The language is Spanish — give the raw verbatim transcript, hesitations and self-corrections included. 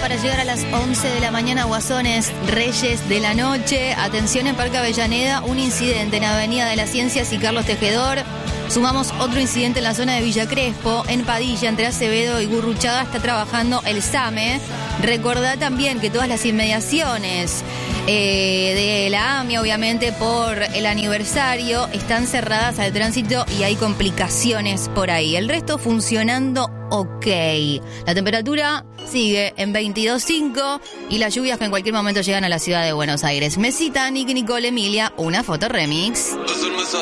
para llegar a las once de la mañana, Guasones, Reyes de la Noche. Atención, en Parque Avellaneda, un incidente en Avenida de las Ciencias y Carlos Tejedor. Sumamos otro incidente en la zona de Villa Crespo, en Padilla, entre Acevedo y Gurruchaga, está trabajando el SAME. Recordá también que todas las inmediaciones eh, de la AMIA, obviamente por el aniversario, están cerradas al tránsito y hay complicaciones por ahí. El resto funcionando ok. La temperatura sigue en veintidós punto cinco y las lluvias que en cualquier momento llegan a la ciudad de Buenos Aires. Mesita, Nicky, Nicole, Emilia, una foto remix.